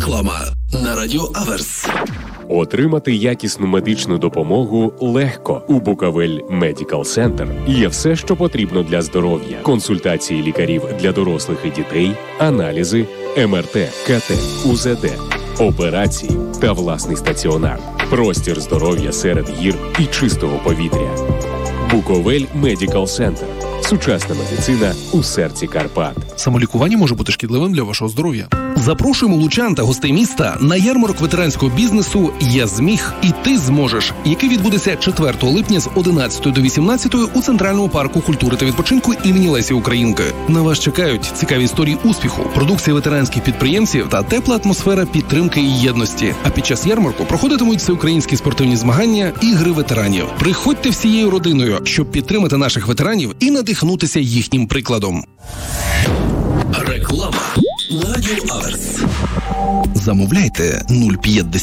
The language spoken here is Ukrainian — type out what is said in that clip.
Реклама на Радіо Аверс. Отримати якісну медичну допомогу легко. У Буковель Medical Center є все, що потрібно для здоров'я. Консультації лікарів для дорослих і дітей, аналізи, МРТ, КТ, УЗД, операції та власний стаціонар. Простір здоров'я серед гір і чистого повітря. Буковель Medical Center. Сучасна медицина у серці Карпат. Самолікування може бути шкідливим для вашого здоров'я. Запрошуємо лучан та гостей міста на ярмарок ветеранського бізнесу «Я зміг і ти зможеш», який відбудеться 4 липня з 11 до 18 у Центральному парку культури та відпочинку імені Лесі Українки. На вас чекають цікаві історії успіху, продукція ветеранських підприємців та тепла атмосфера підтримки і єдності. А під час ярмарку проходитимуть всеукраїнські спортивні змагання «Ігри ветеранів». Приходьте всією родиною, щоб підтримати наших ветеранів і надихнутися їхнім прикладом. Реклама на Радіо Аверс. Замовляйте 050